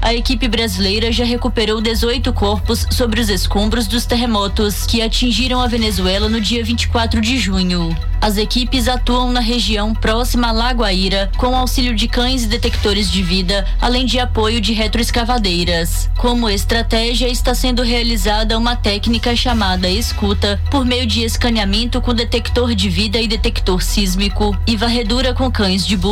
a equipe brasileira já recuperou 18 corpos sobre os escombros dos terremotos que atingiram a Venezuela no dia 24 de junho. As equipes atuam na região próxima a Lago Aira, com auxílio de cães e detectores de vida, além de apoio de retroescavadeiras. Como estratégia, está sendo realizada uma técnica chamada escuta, por meio de escaneamento com detector de vida e detector sísmico, e varredura com cães de busca